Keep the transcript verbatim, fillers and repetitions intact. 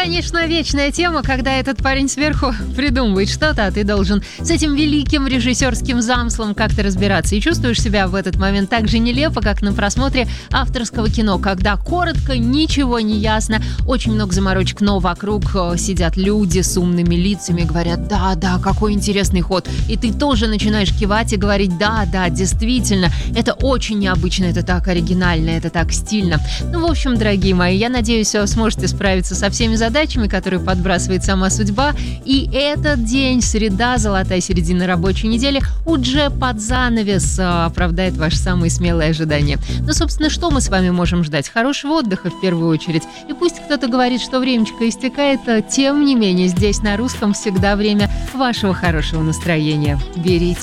конечно, вечная тема, когда этот парень сверху придумывает что-то, а ты должен с этим великим режиссерским замыслом как-то разбираться. И чувствуешь себя в этот момент так же нелепо, как на просмотре авторского кино, когда коротко, ничего не ясно, очень много заморочек, но вокруг э, сидят люди с умными лицами, говорят: да, да, какой интересный ход. И ты тоже начинаешь кивать и говорить: да, да, действительно, это очень необычно, это так оригинально, это так стильно. Ну, в общем, дорогие мои, я надеюсь, вы сможете справиться со всеми задачами, которые подбрасывает сама судьба. И этот день, среда, золотая середина рабочей недели, уже под занавес а, оправдает ваши самые смелые ожидания. Ну, собственно, что мы с вами можем ждать? Хорошего отдыха в первую очередь. И пусть кто-то говорит, что времечко истекает, а, тем не менее, здесь на русском всегда время вашего хорошего настроения. Берите.